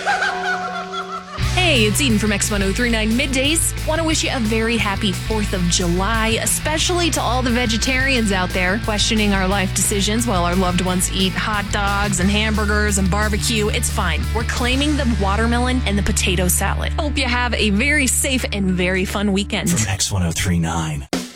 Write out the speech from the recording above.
Hey, it's Eden from X1039 Middays. Want to wish you a very happy 4th of July, especially to all the vegetarians out there questioning our life decisions while our loved ones eat hot dogs and hamburgers and barbecue. It's fine. We're claiming the watermelon and the potato salad. Hope you have a very safe and very fun weekend. From X1039.